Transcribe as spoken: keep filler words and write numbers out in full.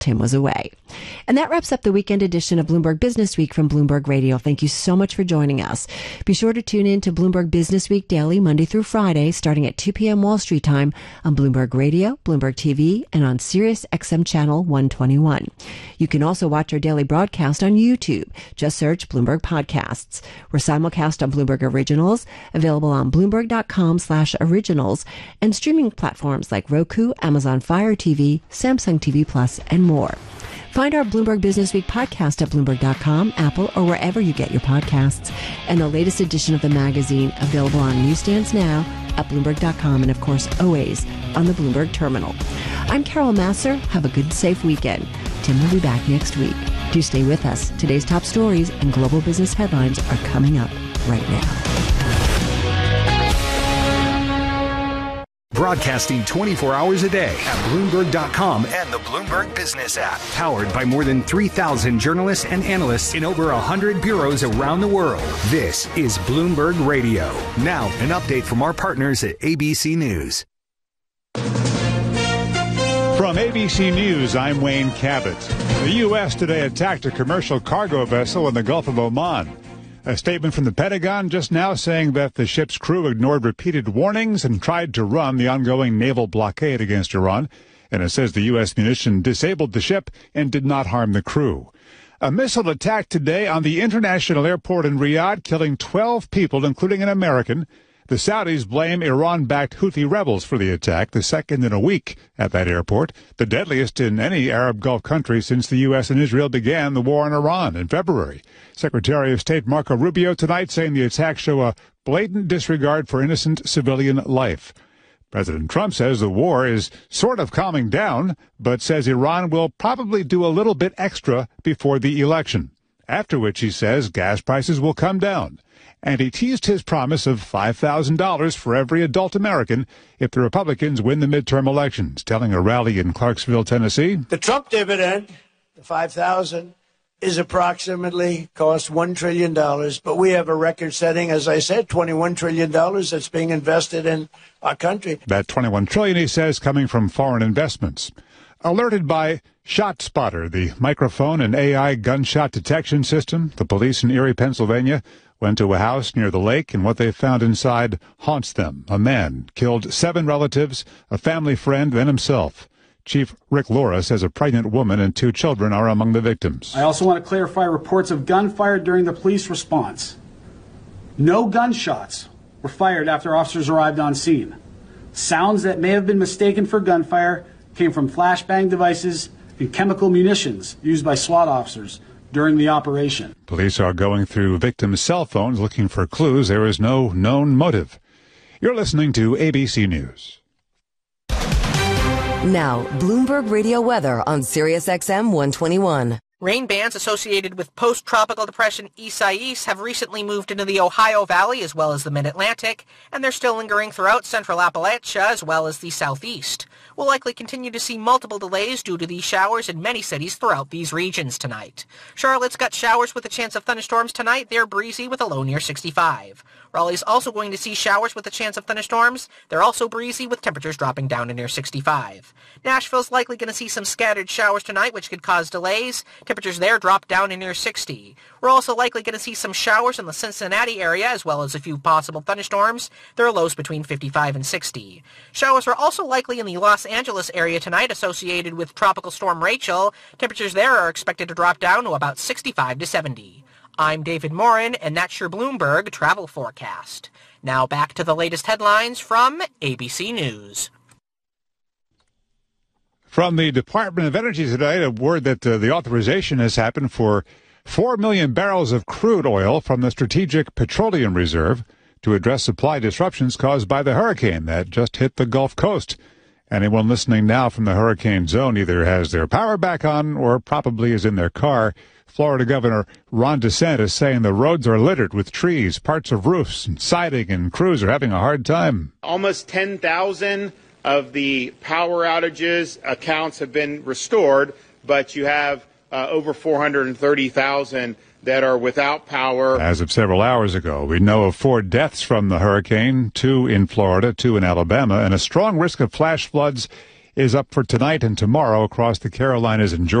Tim was away. And that wraps up the weekend edition of Bloomberg Business Week from Bloomberg Radio. Thank you so much for joining us. Be sure to tune in to Bloomberg Business Week daily, Monday through Friday, starting at two p.m. Wall Street time on Bloomberg Radio, Bloomberg T V, and on Sirius X M Channel one twenty-one. You can also watch our daily broadcast on YouTube. Just search Bloomberg Podcasts. We're simulcast on Bloomberg Originals, available on Bloomberg.com slash originals, and streaming platforms like Roku, Amazon Fire T V, Samsung T V Plus, and more. Find our Bloomberg Business Week podcast at Bloomberg dot com, Apple, or wherever you get your podcasts. And the latest edition of the magazine available on newsstands now at Bloomberg dot com and, of course, always on the Bloomberg Terminal. I'm Carol Masser. Have a good, safe weekend. Tim will be back next week. Do stay with us. Today's top stories and global business headlines are coming up right now. Broadcasting twenty-four hours a day at Bloomberg dot com and the Bloomberg Business app. Powered by more than three thousand journalists and analysts in over one hundred bureaus around the world. This is Bloomberg Radio. Now, an update from our partners at A B C News. From A B C News, I'm Wayne Cabot. The U S today attacked a commercial cargo vessel in the Gulf of Oman. A statement from the Pentagon just now saying that the ship's crew ignored repeated warnings and tried to run the ongoing naval blockade against Iran. And it says the U S munition disabled the ship and did not harm the crew. A missile attack today on the international airport in Riyadh, killing twelve people, including an American. The Saudis blame Iran-backed Houthi rebels for the attack, the second in a week at that airport, the deadliest in any Arab Gulf country since the U S and Israel began the war in Iran in February. Secretary of State Marco Rubio tonight saying the attacks show a blatant disregard for innocent civilian life. President Trump says the war is sort of calming down, but says Iran will probably do a little bit extra before the election, after which he says gas prices will come down. And he teased his promise of five thousand dollars for every adult American if the Republicans win the midterm elections, telling a rally in Clarksville, Tennessee. The Trump dividend, the five thousand dollars, is approximately cost one trillion dollars, but we have a record-setting, as I said, twenty-one trillion dollars that's being invested in our country. That twenty-one trillion dollars, he says, coming from foreign investments. Alerted by ShotSpotter, the microphone and A I gunshot detection system, the police in Erie, Pennsylvania, went to a house near the lake, and what they found inside haunts them. A man killed seven relatives, a family friend, and himself. Chief Rick Laura says a pregnant woman and two children are among the victims. I also want to clarify reports of gunfire during the police response. No gunshots were fired after officers arrived on scene. Sounds that may have been mistaken for gunfire came from flashbang devices and chemical munitions used by SWAT officers during the operation. Police are going through victims' cell phones looking for clues. There is no known motive. You're listening to A B C News. Now, Bloomberg Radio weather on Sirius X M one twenty-one. Rain bands associated with post-tropical depression Isaias have recently moved into the Ohio Valley as well as the Mid-Atlantic, and they're still lingering throughout central Appalachia as well as the southeast. We'll likely continue to see multiple delays due to these showers in many cities throughout these regions tonight. Charlotte's got showers with a chance of thunderstorms tonight. They're breezy with a low near sixty-five. Raleigh's also going to see showers with a chance of thunderstorms. They're also breezy with temperatures dropping down to near sixty-five. Nashville's likely going to see some scattered showers tonight, which could cause delays. Temperatures there drop down to near sixty. We're also likely going to see some showers in the Cincinnati area, as well as a few possible thunderstorms. There are lows between fifty-five and sixty. Showers are also likely in the Los Angeles area tonight, associated with Tropical Storm Rachel. Temperatures there are expected to drop down to about sixty-five to seventy. I'm David Morin, and that's your Bloomberg travel forecast. Now back to the latest headlines from A B C News. From the Department of Energy today, a word that uh, the authorization has happened for four million barrels of crude oil from the Strategic Petroleum Reserve to address supply disruptions caused by the hurricane that just hit the Gulf Coast. Anyone listening now from the hurricane zone either has their power back on or probably is in their car. Florida Governor Ron DeSantis saying the roads are littered with trees, parts of roofs, and siding, and crews are having a hard time. Almost ten thousand of the power outages accounts have been restored, but you have uh, over four hundred thirty thousand that are without power. As of several hours ago, we know of four deaths from the hurricane, two in Florida, two in Alabama, and a strong risk of flash floods is up for tonight and tomorrow across the Carolinas and Georgia.